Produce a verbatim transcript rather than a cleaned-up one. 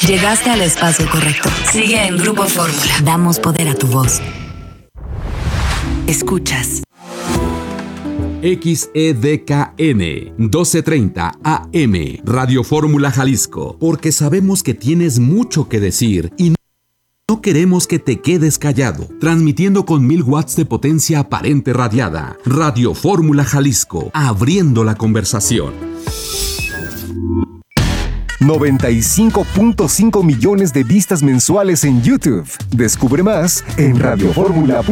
Llegaste al espacio correcto. Sigue en Grupo Fórmula. Damos poder a tu voz. Escuchas X E D K N doce treinta A M Radio Fórmula Jalisco, porque sabemos que tienes mucho que decir y no queremos que te quedes callado. Transmitiendo con mil watts de potencia aparente radiada. Radio Fórmula Jalisco, abriendo la conversación. noventa y cinco punto cinco millones de vistas mensuales en YouTube. Descubre más en radioformula punto com.